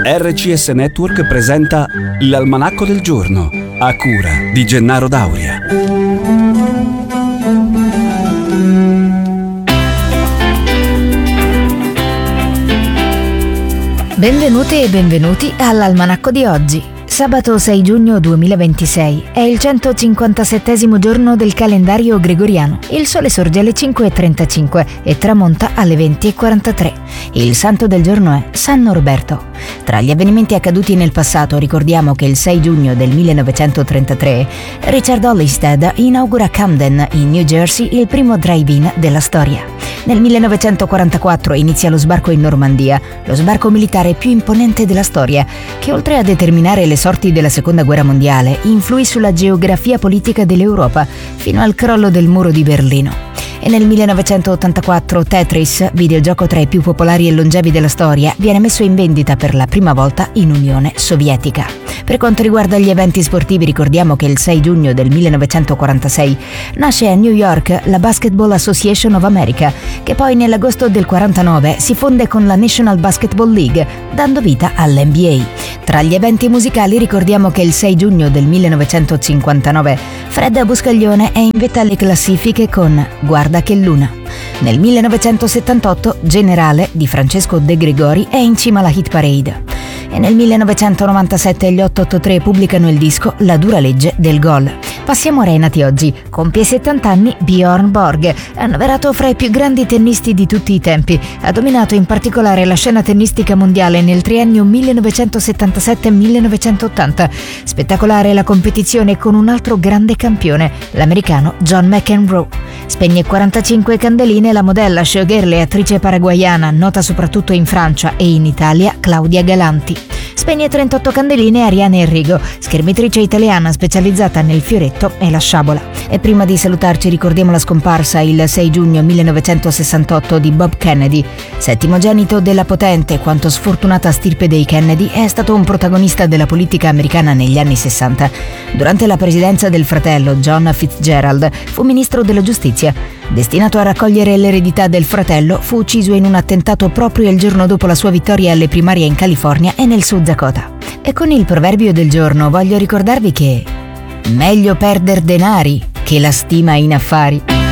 RCS Network presenta l'Almanacco del Giorno, a cura di Gennaro Dauria. Benvenute e benvenuti all'Almanacco di oggi. Sabato 6 giugno 2026 è il 157° giorno del calendario gregoriano. Il sole sorge alle 5:35 e tramonta alle 20:43. Il santo del giorno è San Norberto. Tra gli avvenimenti accaduti nel passato ricordiamo che il 6 giugno del 1933 Richard Ollistead inaugura a Camden, in New Jersey, il primo drive-in della storia. Nel 1944 inizia lo sbarco in Normandia, lo sbarco militare più imponente della storia, che oltre a determinare le sorti della Seconda Guerra Mondiale, influì sulla geografia politica dell'Europa fino al crollo del muro di Berlino. E nel 1984 Tetris, videogioco tra i più popolari e longevi della storia, viene messo in vendita per la prima volta in Unione Sovietica. Per quanto riguarda gli eventi sportivi, ricordiamo che il 6 giugno del 1946 nasce a New York la Basketball Association of America, che poi nell'agosto del 49 si fonde con la National Basketball League, dando vita all'NBA. Tra gli eventi musicali ricordiamo che il 6 giugno del 1959 Fred Buscaglione è in vetta alle classifiche con Guarda che luna. Nel 1978 Generale di Francesco De Gregori è in cima alla hit parade. E nel 1997 gli 883 pubblicano il disco La dura legge del gol. Passiamo ora ai nati oggi. Compie 70 anni Björn Borg, annoverato fra i più grandi tennisti di tutti i tempi. Ha dominato in particolare la scena tennistica mondiale nel triennio 1977-1980. Spettacolare la competizione con un altro grande campione, l'americano John McEnroe. Spegne 45 candeline la modella, showgirl e attrice paraguayana, nota soprattutto in Francia e in Italia, Claudia Galanti. Spegne 38 candeline Ariane Enrigo, schermitrice italiana specializzata nel fioretto e la sciabola. E prima di salutarci ricordiamo la scomparsa il 6 giugno 1968 di Bob Kennedy. Settimogenito della potente quanto sfortunata stirpe dei Kennedy, è stato un protagonista della politica americana negli anni 60. Durante la presidenza del fratello John Fitzgerald fu ministro della giustizia. Destinato a raccogliere l'eredità del fratello, fu ucciso in un attentato proprio il giorno dopo la sua vittoria alle primarie in California e nel South Dakota. E con il proverbio del giorno voglio ricordarvi che meglio perder denari che la stima in affari.